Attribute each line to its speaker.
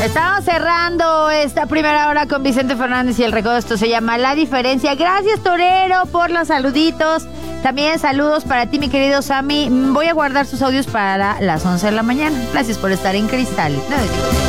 Speaker 1: Estamos cerrando esta primera hora con Vicente Fernández y el recodo. Esto se llama La Diferencia. Gracias, Torero, por los saluditos. También saludos para ti, mi querido Sammy. Voy a guardar sus audios para las 11 de la mañana. Gracias por estar en Cristal.